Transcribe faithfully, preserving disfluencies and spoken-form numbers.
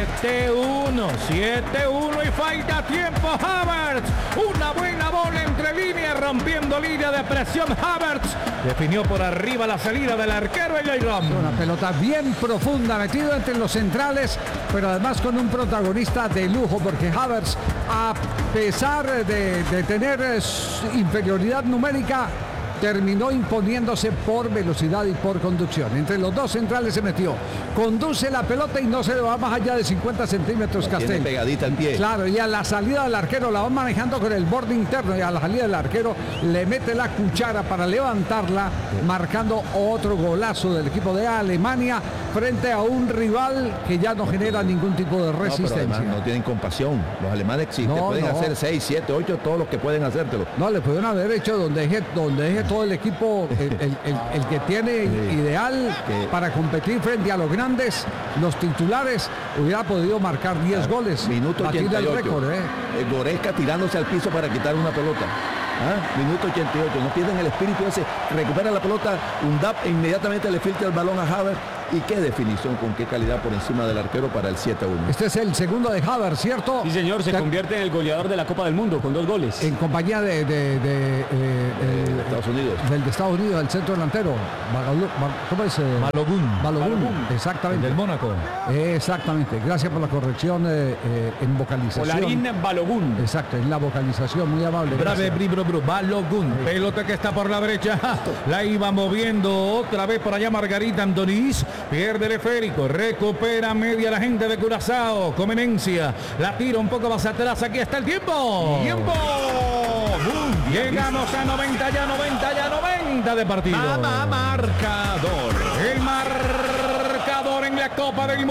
siete uno, siete uno y falta tiempo. Havertz, una buena bola entre líneas, rompiendo línea de presión. Havertz definió por arriba la salida del arquero Elleirón. Una pelota bien profunda, metido entre los centrales, pero además con un protagonista de lujo, porque Havertz, a pesar de, de tener eh, inferioridad numérica, terminó imponiéndose por velocidad y por conducción. Entre los dos centrales se metió, conduce la pelota y no se le va más allá de cincuenta centímetros. La tiene Castel. pegadita al pie. Claro, y a la salida del arquero la va manejando con el borde interno, y a la salida del arquero le mete la cuchara para levantarla, marcando otro golazo del equipo de Alemania frente a un rival que ya no genera ningún tipo de resistencia. No, pero además no tienen compasión. Los alemanes existen, No, pueden no. hacer seis, siete, ocho, todos los que pueden hacértelo. No, le pudieron haber hecho donde deje, donde deje todo el equipo, el, el- el- el que tiene Sí. ideal Que- para competir frente a los grandes, los titulares, hubiera podido marcar diez goles. Minuto Batir ochenta y el ocho. récord, ¿eh? El Goretzka tirándose al piso para quitar una pelota. ¿Ah? Minuto ochenta y ocho. No pierden el espíritu ese. Recupera la pelota. Un D A P inmediatamente le filtra el balón a Havertz. Y qué definición, con qué calidad por encima del arquero para el siete a uno. Este es el segundo de Havertz, ¿cierto? Sí, señor, se Ter- convierte en el goleador de la Copa del Mundo con dos goles. En compañía de, de- de, eh, el- de Estados Unidos. Del de Estados Unidos, el centro delantero. Bagalu- Ba- ¿Cómo es? eh? Balogun. Balogun, Balogun. exactamente. Del Mónaco. Exactamente. Gracias por la corrección eh, eh, en vocalización. Olarín Balogun. Exacto, en la vocalización, muy amable. Brave, gracias. bri, bro, bro. Balogun. Pelota que está por la derecha. La iba moviendo otra vez por allá Margarita Antonís. Pierde el esférico. Recupera media la gente de Curazao. Comenencia. La tira un poco más atrás. Aquí está el tiempo. ¡Tiempo! Llegamos a noventa ya, noventa ya, noventa de partido. Mamá marcador. El marcador en la Copa del Mundo.